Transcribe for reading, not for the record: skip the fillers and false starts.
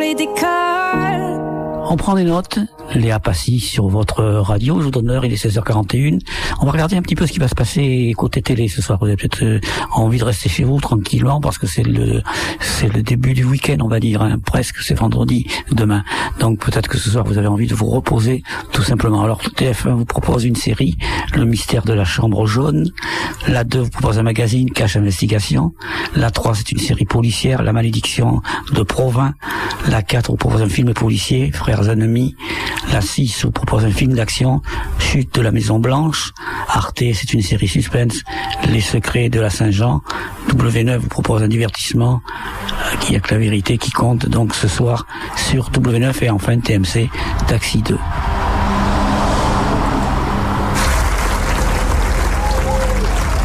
with the car. On prend des notes, Léa Passy sur votre radio, je vous donne l'heure, il est 16h41. On va regarder un petit peu ce qui va se passer côté télé ce soir. Vous avez peut-être envie de rester chez vous tranquillement parce que c'est le début du week-end, on va dire, hein, presque, c'est vendredi demain. Donc peut-être que ce soir vous avez envie de vous reposer tout simplement. Alors TF1 vous propose une série, Le mystère de la chambre jaune. La 2 vous propose un magazine, Cache Investigation. La 3 c'est une série policière, La malédiction de Provins. La 4 vous propose un film policier, Frères ennemis. La 6 vous propose un film d'action, Chute de la Maison Blanche. Arte, c'est une série suspense, Les secrets de la Saint-Jean. W9 vous propose un divertissement qui a que la vérité qui compte, donc ce soir sur W9. Et enfin TMC, Taxi 2.